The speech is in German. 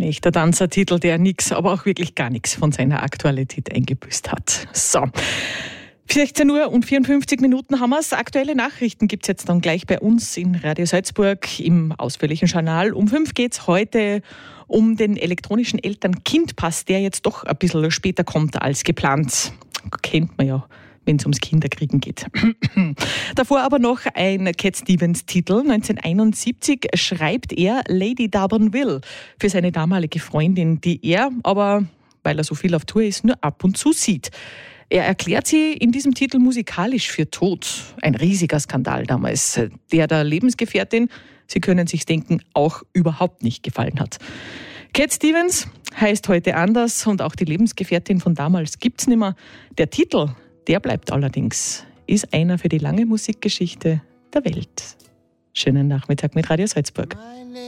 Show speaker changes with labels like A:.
A: echter Danzertitel, der nichts, aber auch wirklich gar nichts von seiner Aktualität eingebüßt hat. So. 16 Uhr und 54 Minuten haben wir es. Aktuelle Nachrichten gibt es jetzt dann gleich bei uns in Radio Salzburg im ausführlichen Journal. Um 5 geht es heute um den elektronischen Eltern-Kind-Pass, der jetzt doch ein bisschen später kommt als geplant. Kennt man ja, wenn es ums Kinderkriegen geht. Davor aber noch ein Cat Stevens-Titel. 1971 schreibt er Lady D'Urbanville für seine damalige Freundin, die er aber, weil er so viel auf Tour ist, nur ab und zu sieht. Er erklärt sie in diesem Titel musikalisch für tot. Ein riesiger Skandal damals, der Lebensgefährtin, Sie können sich's denken, auch überhaupt nicht gefallen hat. Cat Stevens heißt heute anders und auch die Lebensgefährtin von damals gibt's nicht mehr. Der Titel, der bleibt allerdings, ist einer für die lange Musikgeschichte der Welt. Schönen Nachmittag mit Radio Salzburg.